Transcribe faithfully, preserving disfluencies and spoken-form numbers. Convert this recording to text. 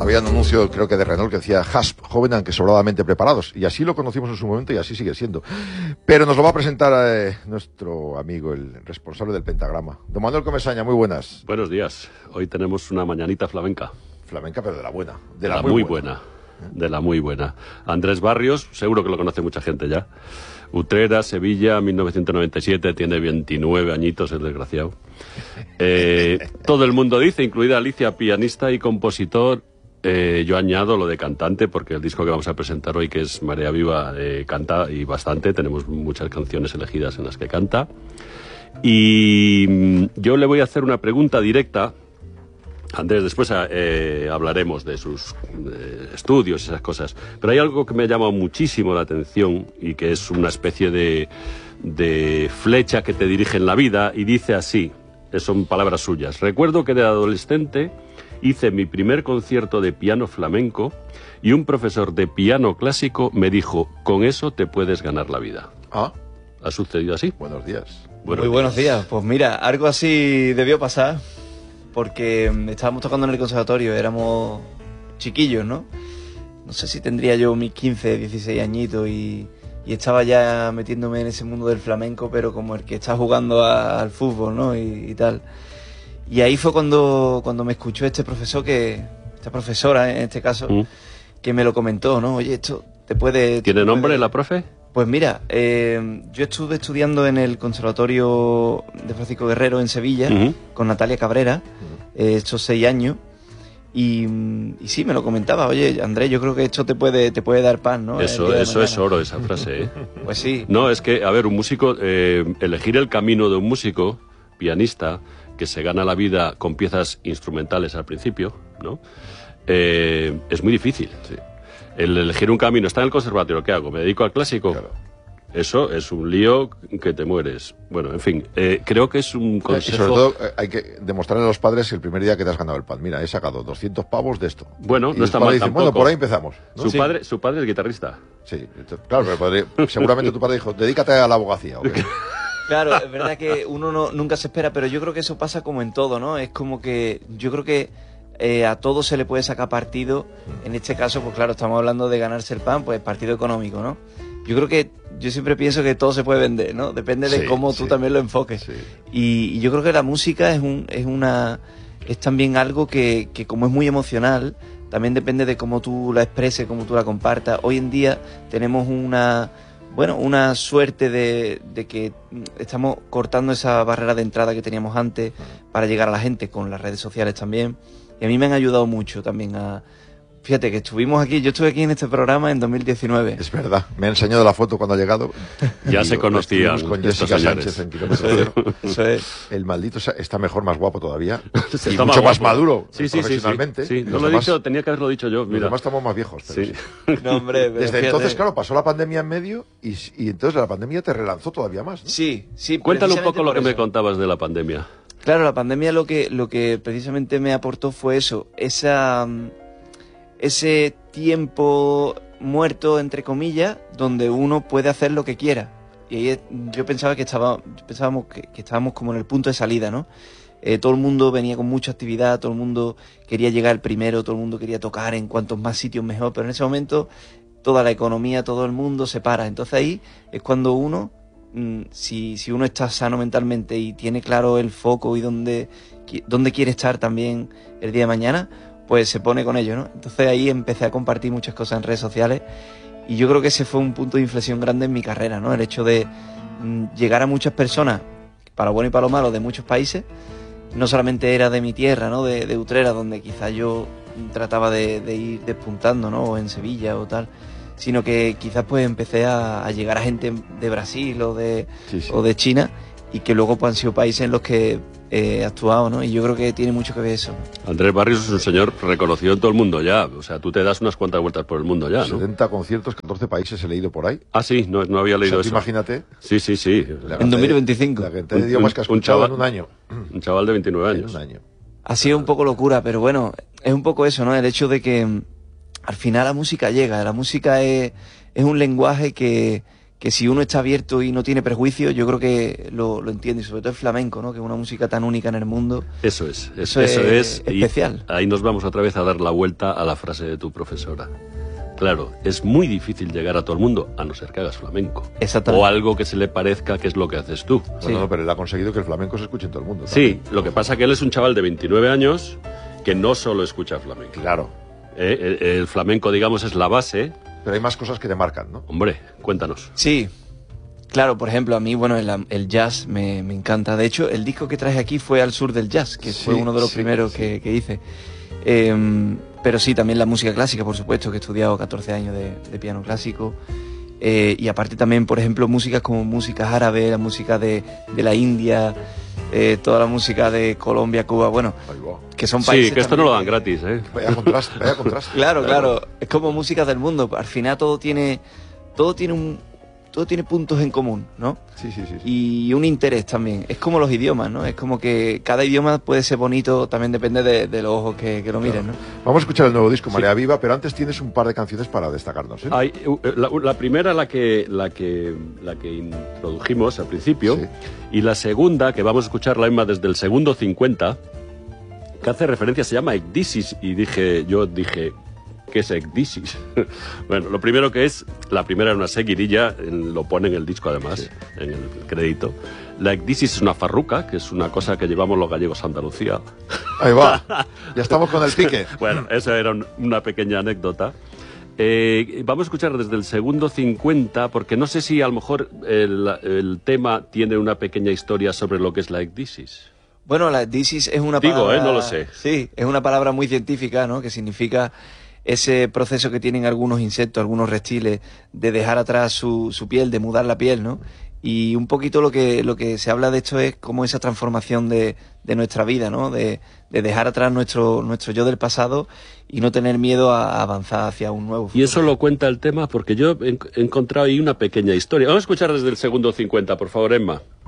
había un anuncio, creo que de Renault, que decía Hasp, joven aunque sobradamente preparados. Y así lo conocimos en su momento y así sigue siendo. Pero nos lo va a presentar eh, nuestro amigo, el responsable del Pentagrama. Don Manuel Comesaña, muy buenas. Buenos días. Hoy tenemos una mañanita flamenca. Flamenca, pero de la buena. De, de la, la muy, muy buena. buena. De la muy buena. Andrés Barrios, seguro que lo conoce mucha gente ya. Utrera, Sevilla, mil novecientos noventa y siete, tiene veintinueve añitos, el desgraciado. Eh, todo el mundo dice, incluida Alicia, pianista y compositor. Eh, yo añado lo de cantante, porque el disco que vamos a presentar hoy, que es Marea Viva, eh, canta y bastante. Tenemos muchas canciones elegidas en las que canta. Y yo le voy a hacer una pregunta directa. Andrés, después eh, hablaremos de sus eh, estudios y esas cosas. Pero hay algo que me ha llamado muchísimo la atención y que es una especie de, de flecha que te dirige en la vida y dice así, son palabras suyas. Recuerdo que de adolescente hice mi primer concierto de piano flamenco y un profesor de piano clásico me dijo, con eso te puedes ganar la vida. ¿Ah? ¿Ha sucedido así? Buenos días. Buenos Muy días. buenos días. Pues mira, algo así debió pasar. Porque estábamos tocando en el conservatorio, éramos chiquillos, ¿no? No sé si tendría yo mis quince, dieciséis añitos y, y estaba ya metiéndome en ese mundo del flamenco, pero como el que está jugando a, al fútbol, ¿no? Y, y tal. Y ahí fue cuando, cuando me escuchó este profesor, que esta profesora en este caso, mm. que me lo comentó, ¿no? Oye, esto te puede... ¿Tiene te nombre puede... la profe? Pues mira, eh, yo estuve estudiando en el Conservatorio de Francisco Guerrero en Sevilla, uh-huh. con Natalia Cabrera, uh-huh. eh, estos seis años, y, y sí, me lo comentaba, oye, Andrés, yo creo que esto te puede te puede dar paz, ¿no? Eso, eso es oro, esa frase, ¿eh? Pues sí. No, es que, a ver, un músico, eh, elegir el camino de un músico, pianista, que se gana la vida con piezas instrumentales al principio, ¿no? Eh, es muy difícil, sí. El elegir un camino, está en el conservatorio, ¿qué hago? ¿Me dedico al clásico? Claro. Eso es un lío que te mueres. Bueno, en fin, eh, creo que es un consejo... Y sobre todo eh, hay que demostrarle a los padres el primer día que te has ganado el pan. Mira, he sacado doscientos pavos de esto. Bueno, y no está mal dicen, tampoco. Bueno, por ahí empezamos, ¿no? Su, sí. padre, su padre es guitarrista. Sí, claro, pero padre, seguramente tu padre dijo, dedícate a la abogacía, ¿o qué? Claro, es verdad que uno no, nunca se espera, pero yo creo que eso pasa como en todo, ¿no? Es como que yo creo que Eh, a todo se le puede sacar partido. En este caso, pues claro, estamos hablando de ganarse el pan, pues partido económico, ¿no? Yo creo que, yo siempre pienso que todo se puede vender, ¿no? Depende de sí, cómo tú sí. también lo enfoques. Sí. Y, y yo creo que la música es un, es una, es también algo que, que como es muy emocional, también depende de cómo tú la expreses, cómo tú la compartas. Hoy en día tenemos una, bueno, una suerte de, de que estamos cortando esa barrera de entrada que teníamos antes para llegar a la gente, con las redes sociales también. Y a mí me han ayudado mucho también a... Fíjate que estuvimos aquí, yo estuve aquí en este programa en dos mil diecinueve. Es verdad, me ha enseñado la foto cuando ha llegado. Ya se conocían con Jessica Sánchez en Kilómetro Cero. Eso es. El maldito está mejor, más guapo todavía. Está y mucho más, más maduro, sí, sí, profesionalmente. Sí, sí. No lo he dicho, tenía que haberlo dicho yo. Mira. Los demás estamos más viejos. Pero sí. Sí. No, hombre, Desde fíjate. Entonces, claro, pasó la pandemia en medio y, y entonces la pandemia te relanzó todavía más, ¿no? Sí, sí. Cuéntale un poco lo que eso. me contabas de la pandemia. Claro, la pandemia lo que, lo que precisamente me aportó fue eso, esa, ese tiempo muerto, entre comillas, donde uno puede hacer lo que quiera. Y ahí yo pensaba que, estaba, pensábamos que, que estábamos como en el punto de salida, ¿no? Eh, todo el mundo venía con mucha actividad, todo el mundo quería llegar primero, todo el mundo quería tocar en cuantos más sitios mejor, pero en ese momento toda la economía, todo el mundo se para. Entonces ahí es cuando uno... Si, si uno está sano mentalmente y tiene claro el foco y dónde, dónde quiere estar también el día de mañana, pues se pone con ello, ¿no? Entonces ahí empecé a compartir muchas cosas en redes sociales y yo creo que ese fue un punto de inflexión grande en mi carrera, ¿no? El hecho de mm, llegar a muchas personas, para lo bueno y para lo malo, de muchos países. No solamente era de mi tierra, ¿no? De, de Utrera, donde quizás yo trataba de, de ir despuntando, ¿no? O en Sevilla o tal, sino que quizás pues empecé a, a llegar a gente de Brasil o de, sí, sí. o de China y que luego pues han sido países en los que he actuado, ¿no? Y yo creo que tiene mucho que ver eso. Andrés Barrios es un señor reconocido en todo el mundo ya, o sea, tú te das unas cuantas vueltas por el mundo ya, ¿no? setenta conciertos, catorce países he leído por ahí. Ah, sí, no, no había leído o sea, eso. Imagínate. Sí, sí, sí. En dos mil veinticinco. La cantidad de idiomas que has escuchado en un año. Un chaval de veintinueve años. En un año. Ha sido un poco locura, pero bueno, es un poco eso, ¿no? El hecho de que al final la música llega, la música es, es un lenguaje que, que si uno está abierto y no tiene prejuicios, yo creo que lo, lo entiende, y sobre todo el flamenco, ¿no? Que es una música tan única en el mundo. Eso es, Eso, eso es, es especial. Ahí nos vamos otra vez a dar la vuelta a la frase de tu profesora. Claro, es muy difícil llegar a todo el mundo, a no ser que hagas flamenco. Exactamente. O algo que se le parezca que es lo que haces tú. Bueno, Sí. no, pero él ha conseguido que el flamenco se escuche en todo el mundo. Sí, también. lo que pasa que él es un chaval de veintinueve años que no solo escucha flamenco. Claro. Eh, el, el flamenco, digamos, es la base. Pero hay más cosas que te marcan, ¿no? Hombre, cuéntanos. Sí, claro, por ejemplo, a mí, bueno, el, el jazz me, me encanta. De hecho, el disco que traje aquí fue Al Sur del Jazz, que Sí, fue uno de los sí, primeros sí. que, que hice. Eh, pero sí, también la música clásica, por supuesto, que he estudiado catorce años de, de piano clásico. Eh, y aparte también, por ejemplo, músicas como músicas árabes, la música de, de la India, eh, toda la música de Colombia, Cuba, bueno, Ahí va. que son países... Sí, que esto no también lo dan gratis, ¿eh? Vaya contraste, vaya contraste. Claro, claro, es como música del mundo. Al final todo tiene, todo tiene un, todo tiene puntos en común, ¿no? Sí, sí, sí. sí. Y un interés también. Es como los idiomas, ¿no? Es como que cada idioma puede ser bonito, también depende de, de los ojos que, que lo miren, ¿no? Vamos a escuchar el nuevo disco, Marea Viva, pero antes tienes un par de canciones para destacarnos, ¿eh? Hay, uh, la, la primera, la que, la, que, la que introdujimos al principio, Sí. y la segunda, que vamos a escucharla, Emma, desde el segundo cincuenta, que hace referencia, se llama Ecdisis, y dije, yo dije, ¿qué es Ecdisis? Bueno, lo primero que es, la primera era una seguidilla, en- lo pone en el disco además, Sí. en el crédito. La Ecdisis es una farruca, que es una cosa que llevamos los gallegos a Andalucía. Ahí va. Ya estamos con el pique. Bueno, esa era un- una pequeña anécdota. Eh, vamos a escuchar desde el segundo cincuenta, porque no sé si a lo mejor el, el tema tiene una pequeña historia sobre lo que es la ecdisis. Bueno, la disis es una Digo, palabra... ¿eh? No lo sé. Sí, es una palabra muy científica, ¿no? Que significa ese proceso que tienen algunos insectos, algunos reptiles, de dejar atrás su, su piel, de mudar la piel, ¿no? Y un poquito lo que, lo que se habla de esto es como esa transformación de, de nuestra vida, ¿no? De, de dejar atrás nuestro, nuestro yo del pasado y no tener miedo a avanzar hacia un nuevo futuro. Y eso lo cuenta el tema porque yo he he encontrado ahí una pequeña historia. Vamos a escuchar desde el segundo cincuenta, por favor, Emma.